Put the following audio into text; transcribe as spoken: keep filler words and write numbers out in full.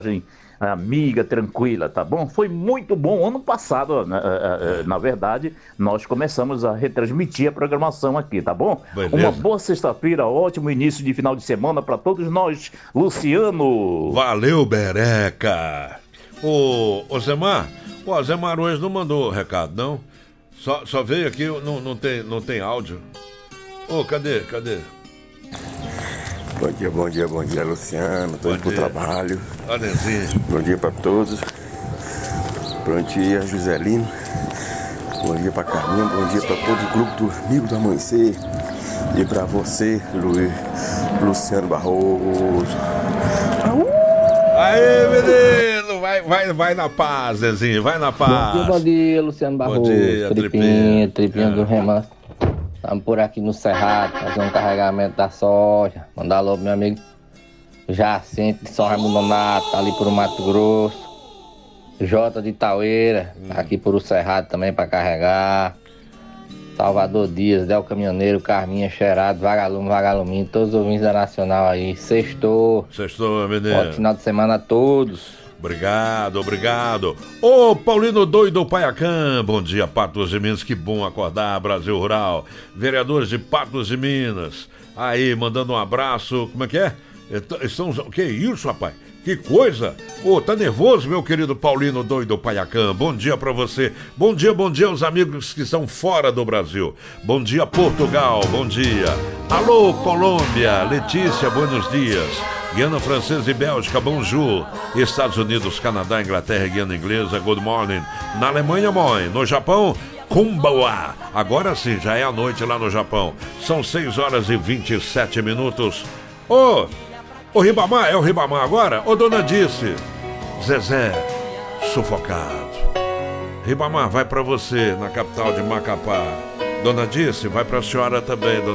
amiga, tranquila, tá bom? Foi muito bom. Ano passado, na, na verdade, nós começamos a retransmitir a programação aqui, tá bom? Beleza. Uma boa sexta-feira, ótimo início de final de semana para todos nós. Luciano. Valeu, Bereca. Ô, ô Zemar, o Zemar hoje não mandou recado, não? Só, só veio aqui, não, não, tem, não tem áudio. Ô, cadê, cadê? Bom dia, bom dia, bom dia, Luciano. Tô indo pro trabalho. Adenzinho. Bom dia pra todos. Bom dia, Joselino. Bom dia pra Carminha. Bom dia pra todo o grupo do Amigo do Amanhecer. E pra você, Luiz, Luciano Barroso. Aê, menino! Vai, vai, vai na paz, Zezinho. Vai na paz. Bom dia, bom dia, Luciano Barroso. Bom dia, Tripinha, Tripinha. Tripinha É. do Remanso. Estamos por aqui no Cerrado, fazendo um carregamento da soja. Mandar alô pro meu amigo Jacinto de São Raimundo Nonato, tá ali por Mato Grosso. Jota de Itaueira, tá aqui por o Cerrado também pra carregar. Salvador Dias, Del Caminhoneiro, Carminha, Cheirado, Vagalume, Vagaluminho, todos os ouvintes da Nacional aí. Sextou. Sextou, menino. Bom final de semana a todos. Obrigado, obrigado. Ô, Paulino Doido Paiacã, bom dia, Patos de Minas, que bom acordar, Brasil Rural. Vereadores de Patos de Minas, aí, mandando um abraço, como é que é? Estão, o que é isso, rapaz? Que coisa! Ô, tá nervoso, meu querido Paulino Doido Paiacã? Bom dia pra você. Bom dia, bom dia aos amigos que estão fora do Brasil. Bom dia, Portugal, bom dia. Alô, Colômbia, Letícia, buenos dias. Guiana Francesa e Bélgica, bonjour. Estados Unidos, Canadá, Inglaterra, Guiana Inglesa, good morning. Na Alemanha, moi. No Japão, Kumbawa. Agora sim, já é a noite lá no Japão. São seis horas e vinte e sete minutos. Ô, ô Ribamar, é o Ribamar agora? Ô, dona Dice. Zezé, sufocado. Ribamar, vai pra você, na capital de Macapá. Dona Dice, vai pra senhora também, dona